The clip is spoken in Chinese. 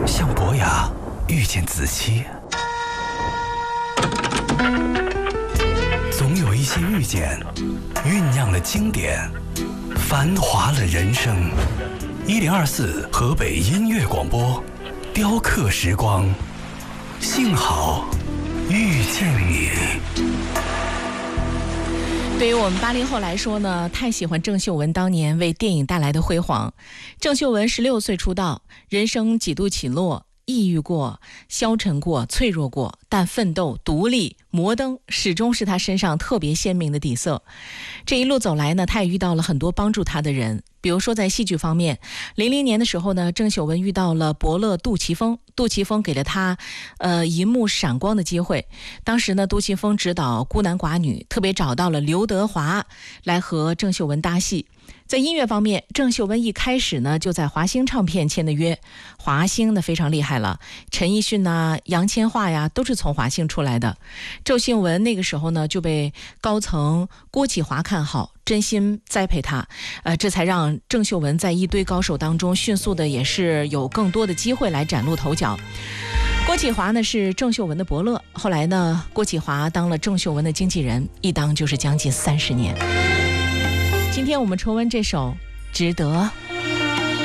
像伯牙遇见子期，总有一些遇见酝酿了经典，繁华了人生。1024河北音乐广播，雕刻时光，幸好遇见你。 对于我们80后来说呢，太喜欢郑秀文当年为电影带来的辉煌。郑秀文16岁出道，人生几度起落，抑郁过，消沉过，脆弱过，但奋斗、独立、摩登始终是她身上特别鲜明的底色。这一路走来呢，她也遇到了很多帮助她的人。比如说在戏剧方面，00年的时候呢，郑秀文遇到了伯乐杜琪峰，杜琪峰给了她银幕闪光的机会。当时呢，杜琪峰执导孤男寡女，特别找到了刘德华来和郑秀文搭戏。在音乐方面，郑秀文一开始呢就在华星唱片签的约。华星呢非常厉害了，陈奕迅啊、杨千嬅呀都是从华星出来的。郑秀文那个时候呢就被高层郭启华看好，真心栽培她，这才让郑秀文在一堆高手当中迅速的也是有更多的机会来崭露头角。郭启华呢是郑秀文的伯乐，后来呢郭启华当了郑秀文的经纪人，一当就是将近30年。今天我们重温这首《值得》。